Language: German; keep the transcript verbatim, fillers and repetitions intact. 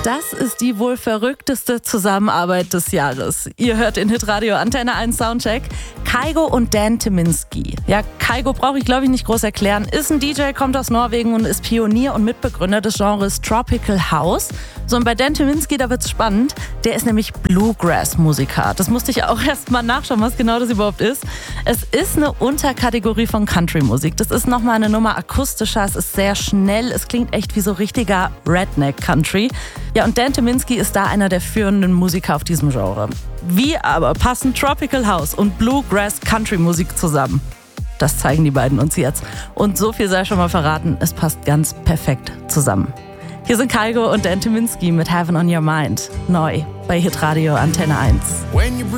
Das ist die wohl verrückteste Zusammenarbeit des Jahres. Ihr hört in Hitradio Antenne eins Soundcheck. Kygo und Dan Tyminski. Ja, Kygo brauche ich glaube ich nicht groß erklären. Ist ein D J, kommt aus Norwegen und ist Pionier und Mitbegründer des Genres Tropical House. So, und bei Dan Tyminski, da wird's spannend. Der ist nämlich Bluegrass-Musiker. Das musste ich auch erst mal nachschauen, was genau das überhaupt ist. Es ist eine Unterkategorie von Country-Musik. Das ist nochmal eine Nummer akustischer. Es ist sehr schnell. Es klingt echt wie so richtiger Redneck-Country. Ja, und Dan Tyminski ist da einer der führenden Musiker auf diesem Genre. Wie aber passen Tropical House und Bluegrass Country Musik zusammen? Das zeigen die beiden uns jetzt. Und so viel sei schon mal verraten, es passt ganz perfekt zusammen. Hier sind Kygo und Dan Tyminski mit Heaven on Your Mind. Neu bei Hitradio Antenne eins.